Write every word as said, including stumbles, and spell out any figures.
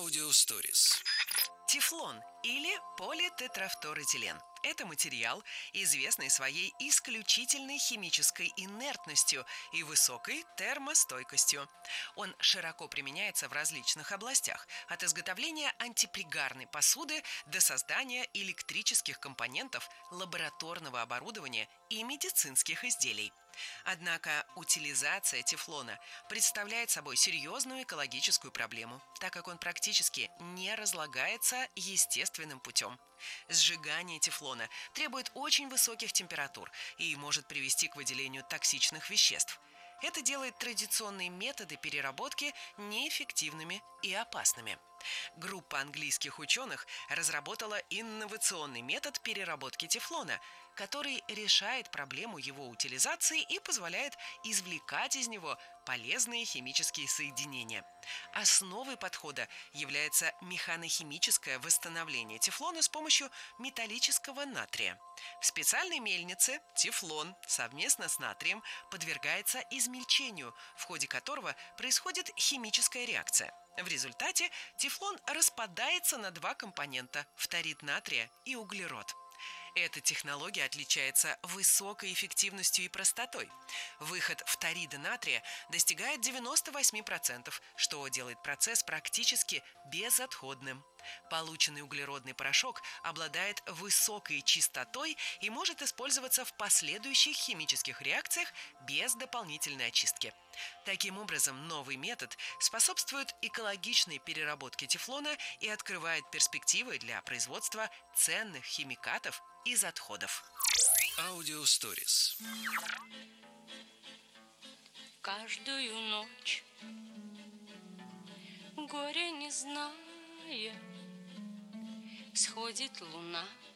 Аудиосторис. Тефлон или политетрафторэтилен – это материал, известный своей исключительной химической инертностью и высокой термостойкостью. Он широко применяется в различных областях, от изготовления антипригарной посуды до создания электрических компонентов, лабораторного оборудования и медицинских изделий. Однако утилизация тефлона представляет собой серьезную экологическую проблему, так как он практически не разлагается естественным путем. Сжигание тефлона требует очень высоких температур и может привести к выделению токсичных веществ. Это делает традиционные методы переработки неэффективными и опасными. Группа английских ученых разработала инновационный метод переработки тефлона, который решает проблему его утилизации и позволяет извлекать из него полезные химические соединения. Основой подхода является механохимическое восстановление тефлона с помощью металлического натрия. В специальной мельнице тефлон совместно с натрием подвергается измельчению, в ходе которого происходит химическая реакция. В результате тефлон распадается на два компонента – фторид натрия и углерод. Эта технология отличается высокой эффективностью и простотой. Выход фторида натрия достигает девяносто восемь процентов, что делает процесс практически безотходным. Полученный углеродный порошок обладает высокой чистотой и может использоваться в последующих химических реакциях без дополнительной очистки. Таким образом, новый метод способствует экологичной переработке тефлона и открывает перспективы для производства ценных химикатов из отходов. Аудиосторис. Каждую ночь, горе не зная, всходит луна.